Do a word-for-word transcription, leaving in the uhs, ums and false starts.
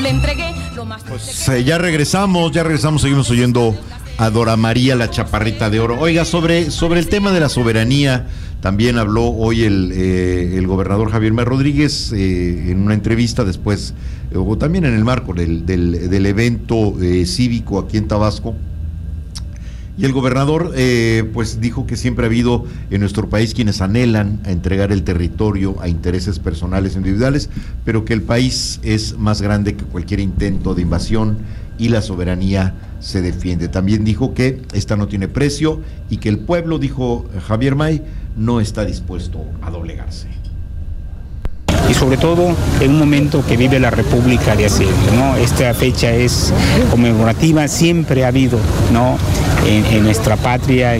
Le entregué lo más. Pues eh, ya regresamos, ya regresamos, seguimos oyendo a Dora María, la chaparrita de oro. Oiga, sobre, sobre el tema de la soberanía, también habló hoy el, eh, el gobernador Javier May Rodríguez eh, en una entrevista después, eh, o también en el marco del, del, del evento eh, cívico aquí en Tabasco. Y el gobernador eh, pues dijo que siempre ha habido en nuestro país quienes anhelan a entregar el territorio a intereses personales individuales, pero que el país es más grande que cualquier intento de invasión y la soberanía se defiende. También dijo que esta no tiene precio y que el pueblo, dijo Javier May, no está dispuesto a doblegarse. Y sobre todo en un momento que vive la República de Hacienda, ¿no? Esta fecha es conmemorativa, siempre ha habido, ¿no?, en, en nuestra patria.